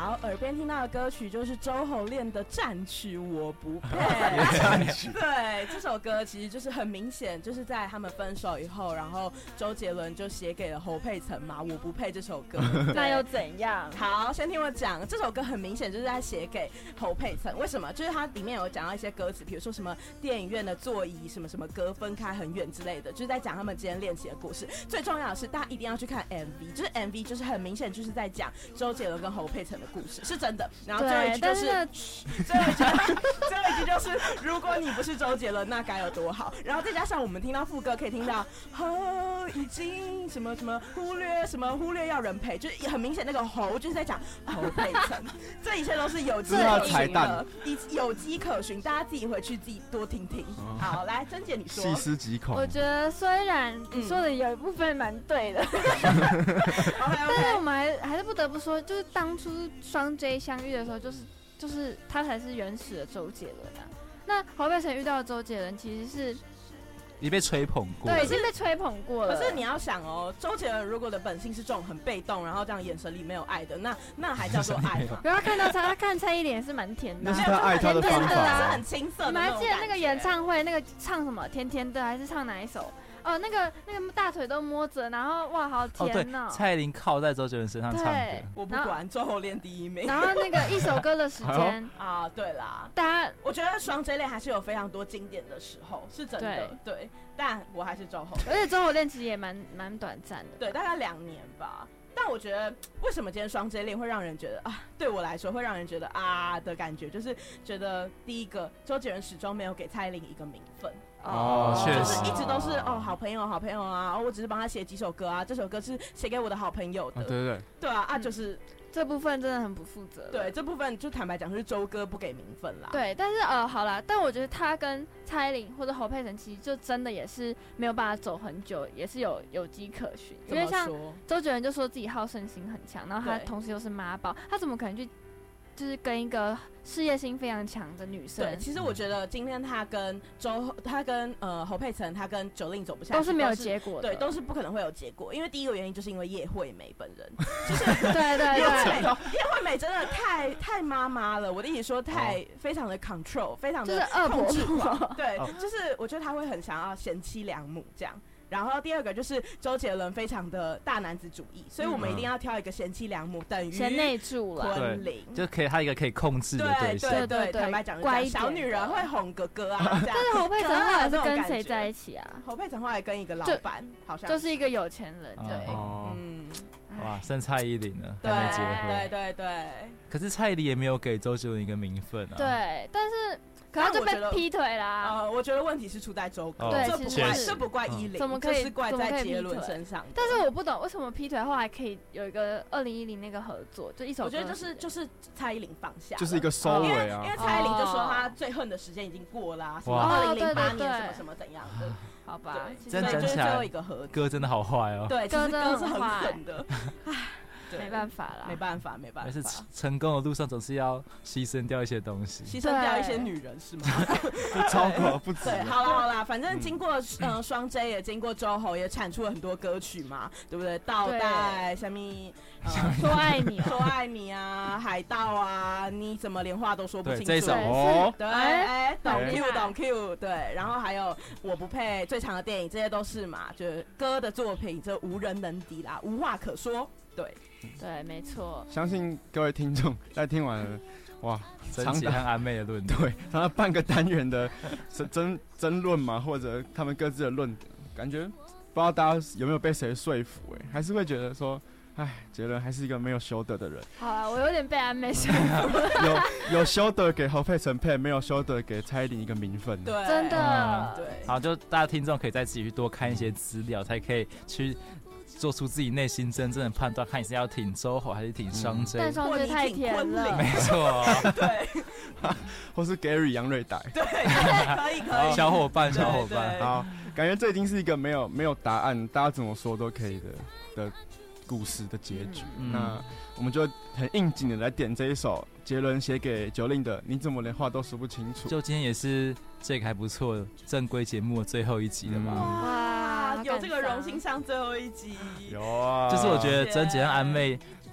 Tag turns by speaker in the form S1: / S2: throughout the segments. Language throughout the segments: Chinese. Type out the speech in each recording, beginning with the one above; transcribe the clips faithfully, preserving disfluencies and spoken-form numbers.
S1: 好，耳边听到的歌曲就是周侯练的战曲《我不配》。
S2: 战曲。
S1: 对，这首歌其实就是很明显，就是在他们分手以后，然后周杰伦就写给了侯佩岑嘛，《我不配》这首歌。
S3: 那又怎样？
S1: 好，先听我讲，这首歌很明显就是在写给侯佩岑。为什么？就是它里面有讲到一些歌词，比如说什么电影院的座椅什么什么歌分开很远之类的，就是在讲他们之间恋情的故事。最重要的是，大家一定要去看 M V， 就是 M V 就是很明显就是在讲周杰伦跟侯佩岑的故事，是真的。然后最后一句就是，最后一句，最后一句就是，如果你不是周杰伦，那该有多好。然后再加上我们听到副歌，可以听到哦，已经什么什么忽略什么忽略要人陪，就是很明显那个侯就是在讲侯佩岑，这一切都是有迹可循的，有迹可循，大家自己回去自己多听听。哦、好，来，甄姐你说，
S2: 细思极恐。
S3: 我觉得虽然你说的有一部分蛮对的，
S1: 嗯、
S3: 但是我们还还是不得不说，就是当初双 J 相遇的时候，就是就是他才是原始的周杰伦啊。那侯佩岑遇到的周杰伦其实是。
S4: 你被吹捧过，
S3: 对，已经被吹捧过了。
S1: 可是你要想哦，周杰伦如果的本性是这种很被动，然后这样眼神里没有爱的，那那还叫做爱吗？
S3: 不要看到他，他看蔡依林也是蛮甜的，
S2: 那是他爱他的方法，
S1: 是很青涩的。
S3: 你们还记得那个演唱会，那个唱什么甜甜的，还是唱哪一首？哦，那个那个大腿都摸着，然后哇，好甜哦！
S4: 哦蔡依林靠在周杰伦身上唱歌，
S1: 我不管，周侯练第一名。
S3: 然后那个一首歌的时间
S1: 啊，对啦，
S3: 大家
S1: 我觉得双 J 恋还是有非常多经典的时候，是真的，对。对但我还是周侯，
S3: 而且周侯恋其实也蛮蛮短暂的，
S1: 对，大概两年吧。但我觉得，为什么今天双 J 恋会让人觉得啊？对我来说会让人觉得啊的感觉，就是觉得第一个，周杰伦始终没有给蔡依林一个名分。
S4: 哦，确实，
S1: 就是一直都是哦，好朋友，好朋友啊，哦，我只是帮他写几首歌啊，这首歌是写给我的好朋友的，
S2: 啊、对对对，
S1: 对啊，啊，就是、嗯、
S3: 这部分真的很不负责。
S1: 对，这部分就坦白讲，就是周哥不给名分啦。
S3: 对，但是呃，好啦，但我觉得他跟蔡依林或者侯佩岑其实就真的也是没有办法走很久，也是有有迹可循。因为像周杰伦就说自己好胜心很强，然后他同时又是妈宝，他怎么可能去？就是跟一个事业心非常强的女生。
S1: 对，其实我觉得今天他跟周，他跟呃侯佩岑，他跟九令走不下去，
S3: 都是没有结果的。
S1: 对，都是不可能会有结果，因为第一个原因就是因为叶惠美本人，就是
S3: 对对对，
S1: 叶惠美真的太太妈妈了。我的意思说太、哦、非常的 control， 非常的控制狂。对，哦、就是我觉得他会很想要贤妻良母这样。然后第二个就是周杰伦非常的大男子主义，所以我们一定要挑一个贤妻良母，等于
S3: 贤内助了，
S1: 昆凌
S4: 就可以他一个可以控制的对象。
S1: 对对对，坦白讲，乖小女人会哄哥哥啊。
S3: 但是侯佩岑后来是跟谁在一起啊？
S1: 侯佩岑后来跟一个老板，好像
S3: 就是一个有钱人。对，
S4: 哦、嗯，哇，剩蔡依林了，
S1: 还
S4: 没结婚。
S1: 对对对。
S4: 可是蔡依林也没有给周杰伦一个名分啊。
S3: 对，但是。可他就被劈腿啦！
S1: 呃，我觉得问题是出在周哥，
S3: 对，
S1: 这不怪这不怪依林，
S3: 怎么可以
S1: 是怪在杰伦身上。
S3: 但是我不懂为什么劈腿后来可以有一个二零一零那个合作，就一首歌。
S1: 我觉得就是就是蔡依林放下，
S2: 就是一个收尾啊。
S1: 因为蔡依林就说她最恨的时间已经过啦，什么二零零八年什么什么怎样的，
S3: 好吧？
S4: 真的讲起来，歌真的好坏哦。
S1: 对，歌真的是很狠的，唉。
S3: 没办法啦，
S1: 没办法，没办法。
S4: 但是成功的路上总是要牺牲掉一些东西，
S1: 牺牲掉一些女人是吗？
S2: 不超过不止。
S1: 对，好啦好啦，反正经过嗯双 J 也经过周侯，也产出了很多歌曲嘛，对不对？倒带、什么
S3: 说爱你、
S1: 说爱你啊，海盗啊，你怎么连话都说不清楚？
S4: 这首哦，
S1: 对，哎，懂 Q 懂 Q， 对，然后还有我不配最长的电影，这些都是嘛，就是歌的作品，这无人能敌啦，无话可说。对，
S3: 对，没错。
S2: 相信各位听众在听完了，哇，
S4: 甄姐和阿妹的论
S2: 对，长达半个单元的争争论嘛，或者他们各自的论点，感觉不知道大家有没有被谁说服、欸？哎，还是会觉得说，哎，杰伦还是一个没有修德的人。
S3: 好啊，我有点被阿妹说服。
S2: 有有修德给侯佩岑配，没有修德给蔡依林一个名分。
S1: 对，
S3: 真的。
S4: 嗯、对，好，就大家听众可以再自己去多看一些资料，才可以去。做出自己内心真正的判断，看你是要挺周侯还是挺双 J。
S3: 但双 J 太甜了，
S4: 没错。
S1: 对，
S2: 或是 Gary 杨瑞代。
S1: 对，可以可以。
S4: 小伙伴，小伙伴。
S2: 好，感觉这已经是一个没有没有答案，大家怎么说都可以的的故事的结局。嗯、那我们就很应景的来点这一首杰伦写给九令的《你怎么连话都说不清楚》。
S4: 就今天也是这个还不错正规节目的最后一集了嘛。
S1: 嗯哇，有这个荣幸上最后一集，
S2: 有啊。
S4: 就是我觉得甄姐和安妹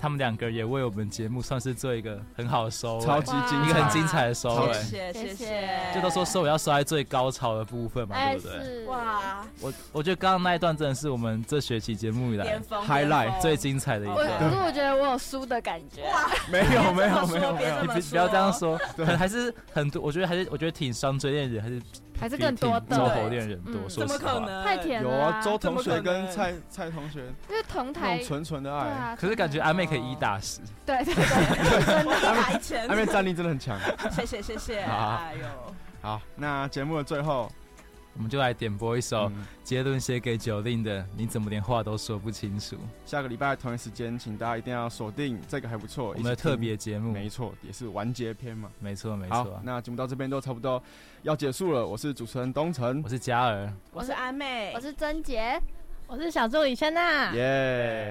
S4: 他们两个也为我们节目算是做一个很好的收尾，
S2: 超级精彩，
S4: 一个很精彩的收尾。
S1: 谢谢谢谢。
S4: 就都说收尾要收在最高潮的部分嘛，
S3: 哎、
S4: 对不对？
S1: 哇，
S4: 我我觉得刚刚那一段真的是我们这学期节目以来
S2: highlight
S4: 最精彩的一段。
S3: 可是我觉得我有输的感觉。
S1: 哇，
S2: 没有没有没有没有，
S4: 你不不要这样说，还是很多，我觉得还是我觉得挺伤追恋人还是。
S3: 还是更多的
S4: 周侯恋人多，说
S1: 实话，怎么可能？
S3: 太甜了、
S2: 啊！有啊，周同学跟蔡蔡同学，
S3: 因为同台
S2: 纯纯的爱、
S3: 啊。
S4: 可是感觉阿妹可以一打十。
S3: 对对对，真的。
S1: 阿妹
S2: 阿妹战力真的很强。
S1: 谢谢谢谢。哎呦，
S2: 好，那节目的最后，
S4: 我们就来点播一首杰伦写给九令的《你怎么连话都说不清楚》。
S2: 下个礼拜同一时间，请大家一定要锁定这个还不错，
S4: 我们的特别节目。
S2: 没错，也是完结篇嘛。
S4: 没错没
S2: 错。
S4: 好，
S2: 那节目到这边都差不多要结束了。我是主持人东城，
S4: 我是嘉儿，
S1: 我是阿妹，
S3: 我是曾杰，
S5: 我是小助理轩娜。
S2: 耶。